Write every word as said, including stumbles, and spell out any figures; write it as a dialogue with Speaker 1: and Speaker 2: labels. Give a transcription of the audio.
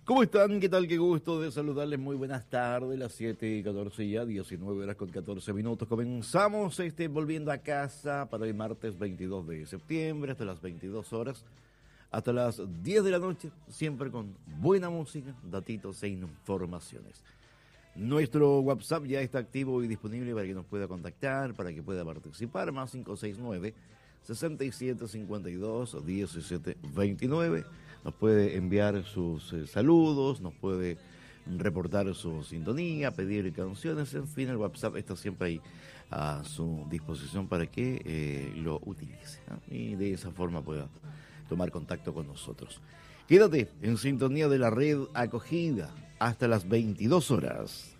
Speaker 1: ¿Cómo están? ¿Qué tal? Qué gusto de saludarles. Muy buenas tardes, las siete y catorce ya, diecinueve horas con catorce minutos. Comenzamos este Volviendo a Casa para el martes veintidós de septiembre, hasta las veintidós horas, hasta las diez de la noche, siempre con buena música, datitos e informaciones. Nuestro WhatsApp ya está activo y disponible para que nos pueda contactar, para que pueda participar, más cinco seis nueve, seis siete cinco dos, uno siete dos nueve. Nos puede enviar sus eh, saludos, nos puede reportar su sintonía, pedir canciones, en fin, el WhatsApp está siempre ahí a su disposición para que eh, lo utilice, ¿no? Y de esa forma pueda tomar contacto con nosotros. Quédate en sintonía de la red acogida hasta las veintidós horas.